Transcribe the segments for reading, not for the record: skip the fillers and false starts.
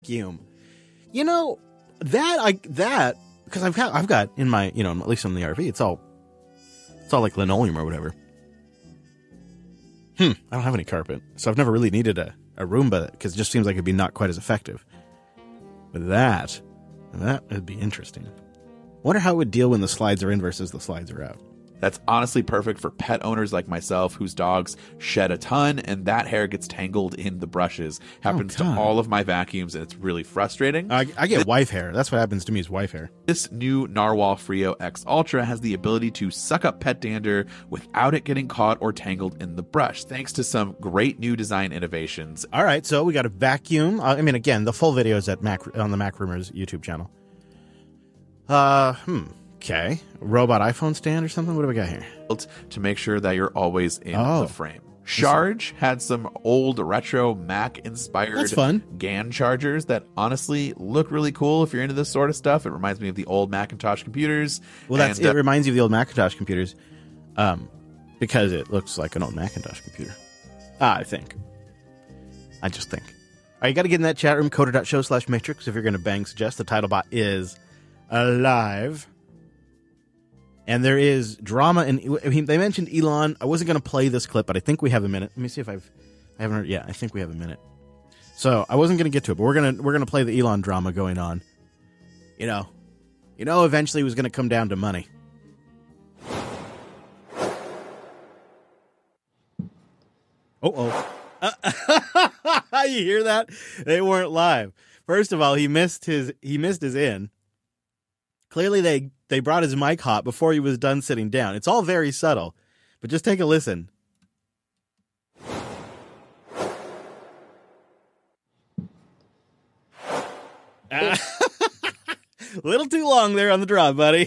vacuum. You know, that because I've got in my, at least on the RV, it's all like linoleum or whatever. I don't have any carpet, so I've never really needed a Roomba because it just seems like it'd be not quite as effective. But that would be interesting. Wonder how it would deal when the slides are in versus the slides are out. That's honestly perfect for pet owners like myself whose dogs shed a ton and that hair gets tangled in the brushes. Happens to all of my vacuums and it's really frustrating. I get wife hair. That's what happens to me is wife hair. This new Narwhal Frio X Ultra has the ability to suck up pet dander without it getting caught or tangled in the brush, thanks to some great new design innovations. All right, so we got a vacuum. Again, the full video is on the Mac Rumors YouTube channel. Okay. Robot iPhone stand or something? What do we got here? To make sure that you're always in the frame. Charge had some old retro Mac-inspired GAN chargers that honestly look really cool if you're into this sort of stuff. It reminds me of the old Macintosh computers. Well, it reminds you of the old Macintosh computers because it looks like an old Macintosh computer. I think. I just think. All right, you got to get in that chat room, coder.show/matrix. If you're going to bang suggest, the title bot is alive. And there is drama, and they mentioned Elon. I wasn't going to play this clip, but I think we have a minute. Let me see if I haven't heard. Yeah, I think we have a minute. So I wasn't going to get to it, but we're gonna play the Elon drama going on. Eventually it was going to come down to money. You hear that? They weren't live. First of all, he missed his in. Clearly, they brought his mic hot before he was done sitting down. It's all very subtle, but just take a listen. A little too long there on the drop, buddy.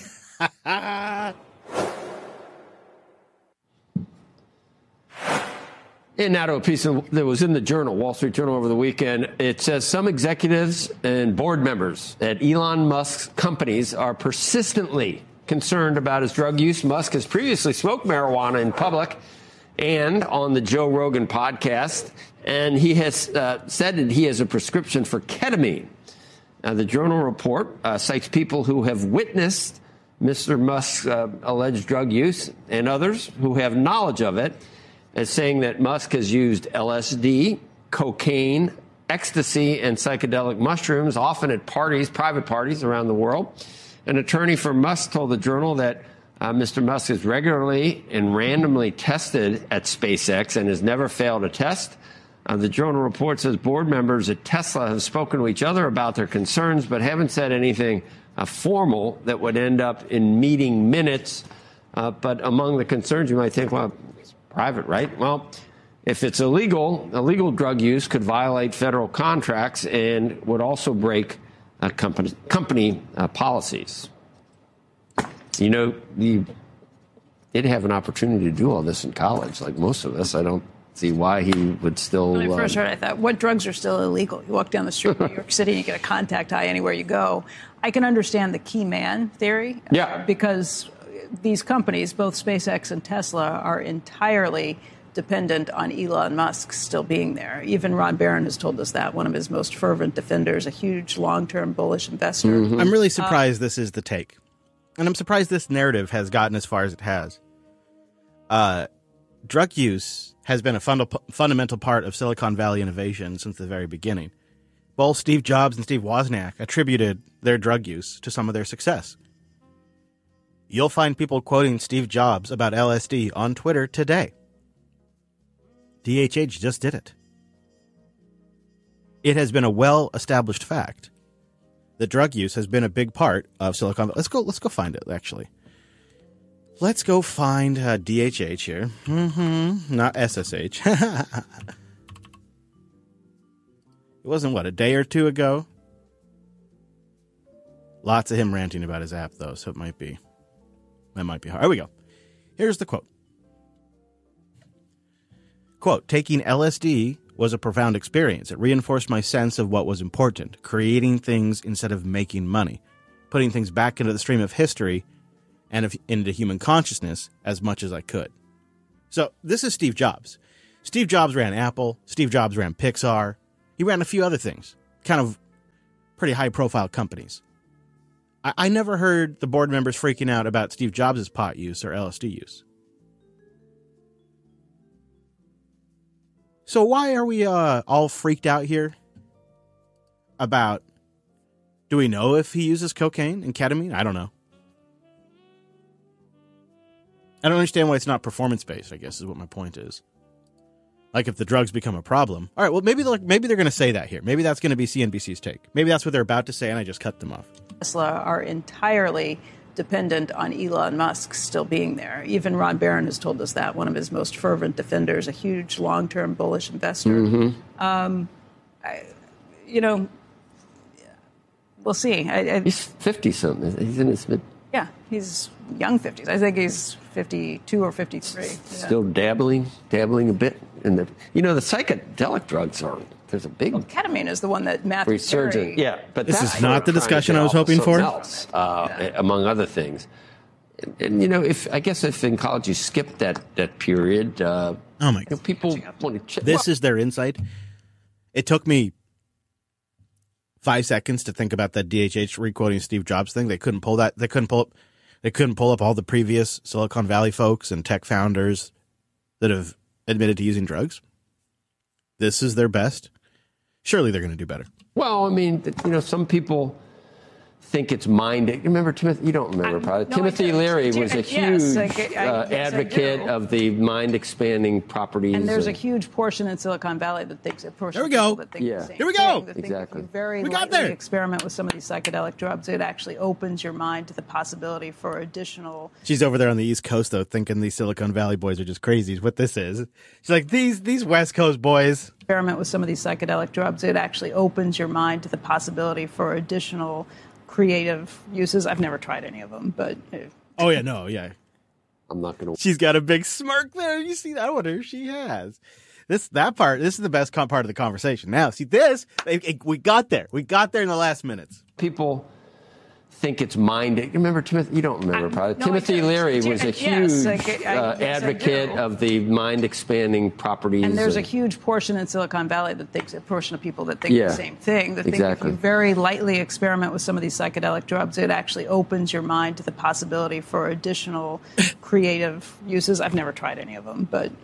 And now to a piece that was in the Journal, Wall Street Journal over the weekend. It says some executives and board members at Elon Musk's companies are persistently concerned about his drug use. Musk has previously smoked marijuana in public and on the Joe Rogan podcast, and he has said that he has a prescription for ketamine. The Journal report cites people who have witnessed Mr. Musk's alleged drug use and others who have knowledge of it, as saying that Musk has used LSD, cocaine, ecstasy, and psychedelic mushrooms, often at parties, private parties around the world. An attorney for Musk told the Journal that Mr. Musk is regularly and randomly tested at SpaceX and has never failed a test. The Journal report says board members at Tesla have spoken to each other about their concerns, but haven't said anything formal that would end up in meeting minutes. But among the concerns, you might think, well, private, right? Well, if it's illegal drug use could violate federal contracts and would also break company policies. You did have an opportunity to do all this in college, like most of us. I don't see why he would still... When I first heard it, I thought, what drugs are still illegal? You walk down the street in New York City and you get a contact high anywhere you go. I can understand the key man theory. Because these companies, both SpaceX and Tesla, are entirely dependent on Elon Musk still being there. Even Ron Barron has told us that, one of his most fervent defenders, a huge long-term bullish investor. Mm-hmm. I'm really surprised this is the take. And I'm surprised this narrative has gotten as far as it has. Drug use has been a fundamental part of Silicon Valley innovation since the very beginning. Both Steve Jobs and Steve Wozniak attributed their drug use to some of their success. You'll find people quoting Steve Jobs about LSD on Twitter today. DHH just did it. It has been a well-established fact that drug use has been a big part of Silicon Valley. Let's go find it, actually. Let's go find DHH here. Not SSH. It wasn't, a day or two ago? Lots of him ranting about his app, though, so that might be hard. Here we go. Here's the quote. Quote, taking LSD was a profound experience. It reinforced my sense of what was important, creating things instead of making money, putting things back into the stream of history and into human consciousness as much as I could. So this is Steve Jobs. Steve Jobs ran Apple. Steve Jobs ran Pixar. He ran a few other things. Kind of pretty high-profile companies. I never heard the board members freaking out about Steve Jobs' pot use or LSD use. So why are we all freaked out here about, do we know if he uses cocaine and ketamine? I don't know. I don't understand why it's not performance-based, I guess, is what my point is. Like, if the drugs become a problem. All right, well, maybe they're going to say that here. Maybe that's going to be CNBC's take. Maybe that's what they're about to say, and I just cut them off. Tesla are entirely dependent on Elon Musk still being there. Even Ron Barron has told us that, one of his most fervent defenders, a huge long-term bullish investor. Mm-hmm. We'll see. He's 50-something. He's in his mid. Yeah, he's young 50s. I think he's 52 or 53. Still dabbling a bit in the. The psychedelic drugs are. There's a big. Well, ketamine is the one that Matthew Perry. Yeah, but this is not the discussion I was hoping for. Else, among other things, and if in college you skipped that period. Oh my God! People want to. This is their insight. It took me 5 seconds to think about that DHH requoting Steve Jobs thing. They couldn't pull that. They couldn't pull up all the previous Silicon Valley folks and tech founders that have admitted to using drugs. This is their best. Surely they're going to do better. Well, I mean, some people think it's mind. Remember Timothy? You don't remember, probably. No, Timothy Leary was a huge advocate of the mind-expanding properties. And there's a huge portion in Silicon Valley that thinks it. There we go. Here we go. Exactly. Very lightly experiment with some of these psychedelic drugs. It actually opens your mind to the possibility for additional. She's over there on the East Coast, though, thinking these Silicon Valley boys are just crazy. Is what this is. She's like, these West Coast boys. Experiment with some of these psychedelic drugs. It actually opens your mind to the possibility for additional creative uses. I've never tried any of them, but oh yeah, no, yeah. I'm not gonna. She's got a big smirk there. You see that? I wonder if she has. This is the best part of the conversation. Now, see this? We got there. We got there in the last minutes. People think it's mind. Remember Timothy? You don't remember, probably. No, Timothy Leary was a huge advocate of the mind-expanding properties. And there's a huge portion in Silicon Valley that thinks, a portion of people that think the same thing. That think if you very lightly experiment with some of these psychedelic drugs, it actually opens your mind to the possibility for additional creative uses. I've never tried any of them, but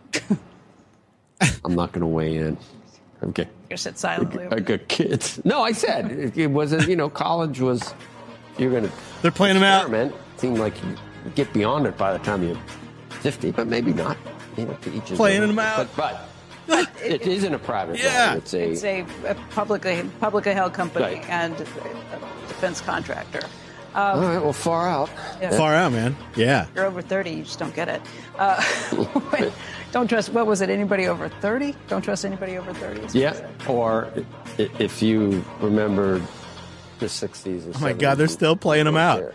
I'm not going to weigh in. Okay. You sit silently. I got kids. No, I said it wasn't. College was. You're going to. They're playing them out. It seemed like you get beyond it by the time you're 50, but maybe not. To each his playing them out. But it isn't a private. Yeah. It's a publicly held company and a defense contractor. All right. Well, far out. Yeah. Far out, man. Yeah. You're over 30, you just don't get it. Don't trust. What was it? Anybody over 30? Don't trust anybody over 30. Yeah. Or if you remember the 60s. Or 70s, oh my God, they're still playing them out.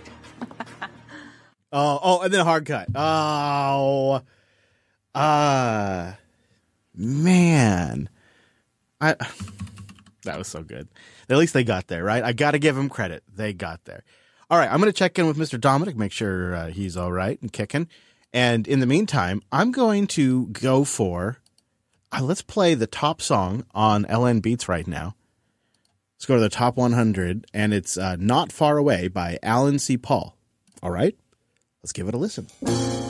And then a hard cut. Man. That was so good. At least they got there, right? I got to give them credit. They got there. All right, I'm going to check in with Mr. Dominic, make sure he's all right and kicking. And in the meantime, I'm going to go for, let's play the top song on LN Beats right now. Let's go to the top 100, and it's Not Far Away by Alan C. Paul. All right, let's give it a listen.